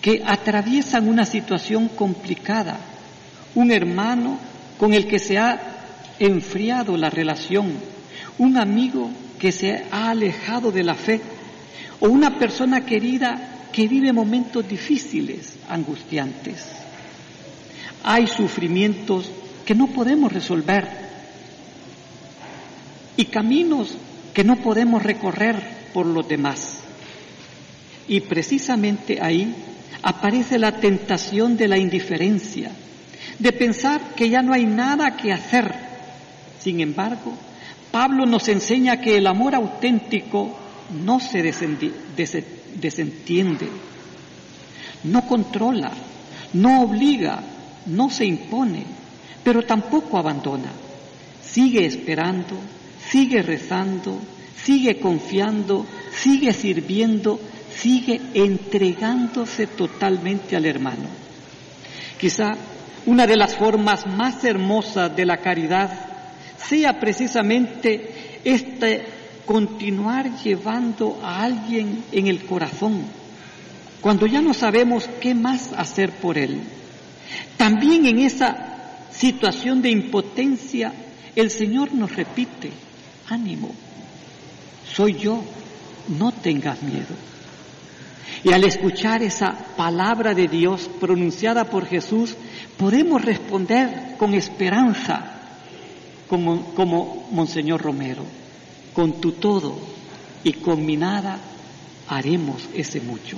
que atraviesan una situación complicada, un hermano con el que se ha enfriado la relación, un amigo que se ha alejado de la fe, o una persona querida que vive momentos difíciles, angustiantes. Hay sufrimientos que no podemos resolver y caminos que no podemos recorrer por los demás. Y precisamente ahí aparece la tentación de la indiferencia, de pensar que ya no hay nada que hacer. Sin embargo, Pablo nos enseña que el amor auténtico no se desentiende, no controla, no obliga, no se impone, pero tampoco abandona. Sigue esperando, sigue rezando, sigue confiando, sigue sirviendo, sigue entregándose totalmente al hermano. Quizá una de las formas más hermosas de la caridad sea precisamente continuar llevando a alguien en el corazón, cuando ya no sabemos qué más hacer por él. También en esa situación de impotencia, el Señor nos repite: ánimo, soy yo, no tengas miedo. Y al escuchar esa palabra de Dios pronunciada por Jesús, podemos responder con esperanza, como Monseñor Romero: con tu todo y con mi nada haremos ese mucho.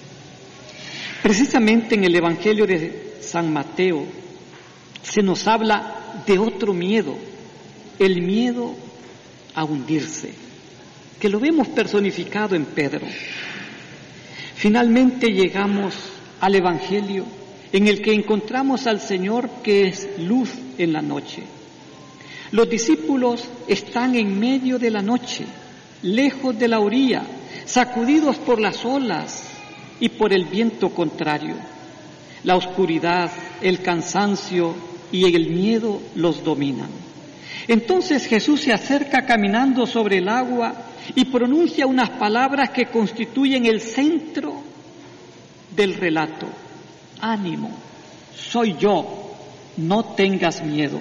Precisamente en el Evangelio de San Mateo se nos habla de otro miedo, el miedo a hundirse, que lo vemos personificado en Pedro. Finalmente llegamos al Evangelio en el que encontramos al Señor, que es luz en la noche. Los discípulos están en medio de la noche, lejos de la orilla, sacudidos por las olas y por el viento contrario. La oscuridad, el cansancio y el miedo los dominan. Entonces Jesús se acerca caminando sobre el agua y pronuncia unas palabras que constituyen el centro del relato: ánimo, soy yo, no tengas miedo.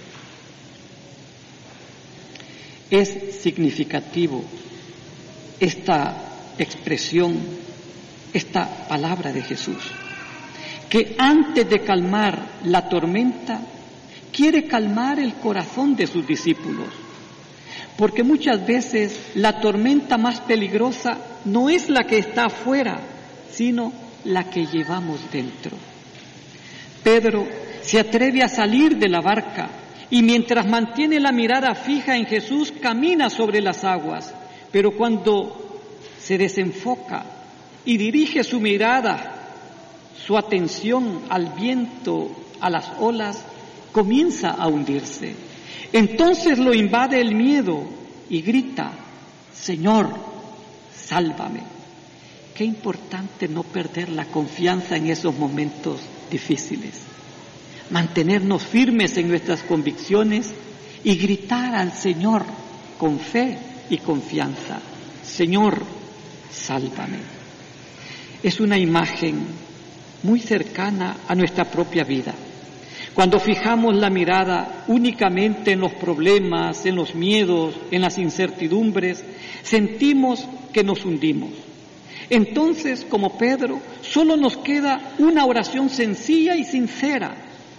Es significativo esta expresión, esta palabra de Jesús, que antes de calmar la tormenta, quiere calmar el corazón de sus discípulos, porque muchas veces la tormenta más peligrosa no es la que está afuera, sino la que llevamos dentro. Pedro se atreve a salir de la barca y mientras mantiene la mirada fija en Jesús, camina sobre las aguas, pero cuando se desenfoca y dirige su mirada, su atención al viento, a las olas, comienza a hundirse. Entonces lo invade el miedo y grita: Señor, sálvame. Qué importante no perder la confianza en esos momentos difíciles, mantenernos firmes en nuestras convicciones y gritar al Señor con fe y confianza: Señor, sálvame. Es una imagen muy cercana a nuestra propia vida. Cuando fijamos la mirada únicamente en los problemas, en los miedos, en las incertidumbres, sentimos que nos hundimos. Entonces, como Pedro, solo nos queda una oración sencilla y sincera: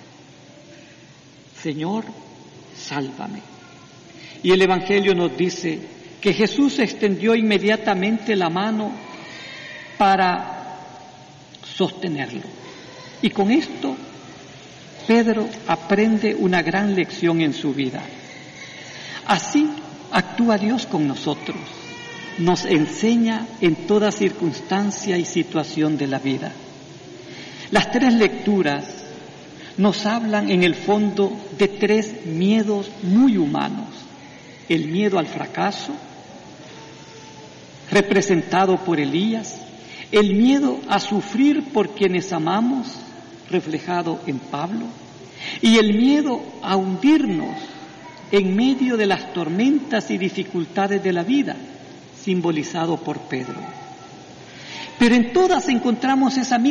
Señor, sálvame. Y el Evangelio nos dice que Jesús extendió inmediatamente la mano para sostenerlo. Y con esto Pedro aprende una gran lección en su vida. Así actúa Dios con nosotros. Nos enseña en toda circunstancia y situación de la vida. Las tres lecturas nos hablan en el fondo de tres miedos muy humanos: el miedo al fracaso, representado por Elías; el miedo a sufrir por quienes amamos, reflejado en Pablo; y el miedo a hundirnos en medio de las tormentas y dificultades de la vida, simbolizado por Pedro. Pero en todas encontramos esa misma